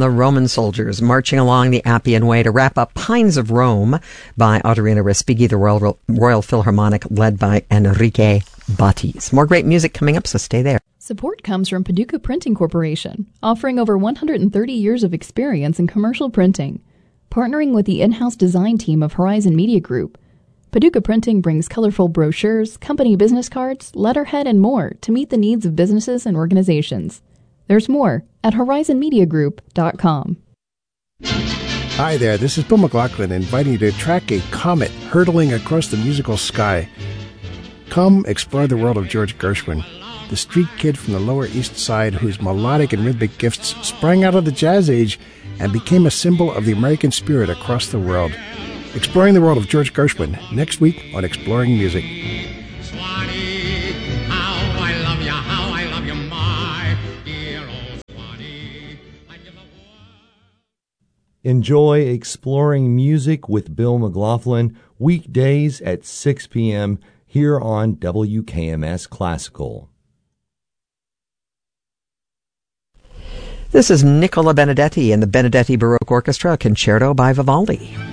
the Roman soldiers marching along the Appian Way to wrap up Pines of Rome by Ottorino Respighi, the Royal Philharmonic led by Enrique Batti's. More great music coming up, so stay there. Support comes from Paducah Printing Corporation, offering over 130 years of experience in commercial printing. Partnering with the in-house design team of Horizon Media Group, Paducah Printing brings colorful brochures, company business cards, letterhead, and more to meet the needs of businesses and organizations. There's more at horizonmediagroup.com. Hi there, this is Bill McLaughlin inviting you to track a comet hurtling across the musical sky. Come explore the world of George Gershwin, the street kid from the Lower East Side whose melodic and rhythmic gifts sprang out of the jazz age and became a symbol of the American spirit across the world. Exploring the world of George Gershwin, next week on Exploring Music. Swanee, how I love you, my dear old Swanee. Enjoy Exploring Music with Bill McLaughlin, weekdays at 6 p.m. here on WKMS Classical. This is Nicola Benedetti and the Benedetti Baroque Orchestra, Concerto by Vivaldi.